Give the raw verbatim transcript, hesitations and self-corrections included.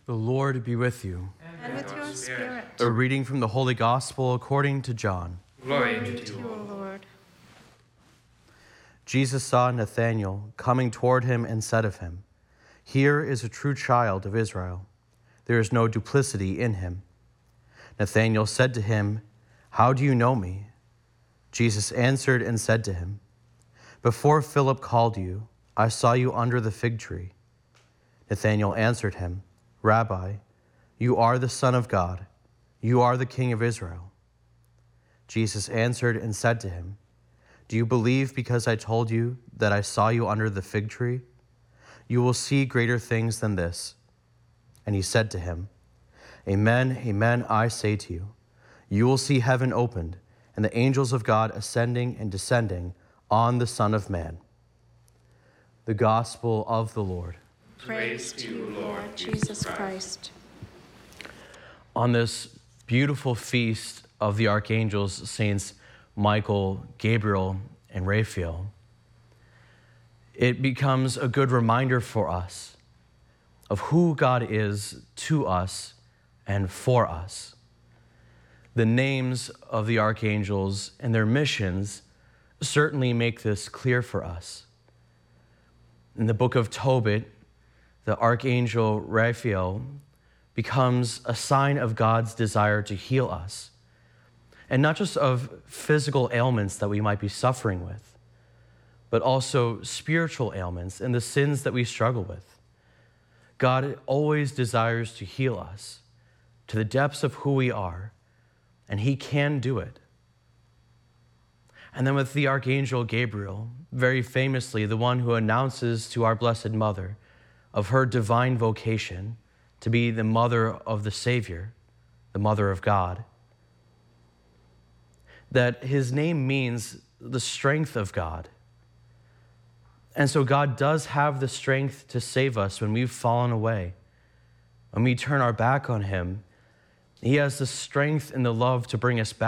The Lord be with you. And with your spirit. A reading from the Holy Gospel according to John. Glory to you, O Lord. Jesus saw Nathanael coming toward him and said of him, "Here is a true child of Israel. There is no duplicity in him." Nathanael said to him, "How do you know me?" Jesus answered and said to him, "Before Philip called you, I saw you under the fig tree." Nathanael answered him, "Rabbi, you are the Son of God. You are the King of Israel." Jesus answered and said to him, "Do you believe because I told you that I saw you under the fig tree? You will see greater things than this." And he said to him, "Amen, amen, I say to you, you will see heaven opened and the angels of God ascending and descending on the Son of Man." The Gospel of the Lord. Praise to you, Lord Jesus Christ. On this beautiful feast of the archangels, Saints Michael, Gabriel, and Raphael, it becomes a good reminder for us of who God is to us and for us. The names of the archangels and their missions certainly make this clear for us. In the book of Tobit, the archangel Raphael becomes a sign of God's desire to heal us, and not just of physical ailments that we might be suffering with, but also spiritual ailments and the sins that we struggle with. God always desires to heal us to the depths of who we are, and he can do it. And then with the archangel Gabriel, very famously the one who announces to our Blessed Mother of her divine vocation to be the mother of the Savior, the mother of God, that his name means the strength of God. And so God does have the strength to save us when we've fallen away. When we turn our back on him, he has the strength and the love to bring us back.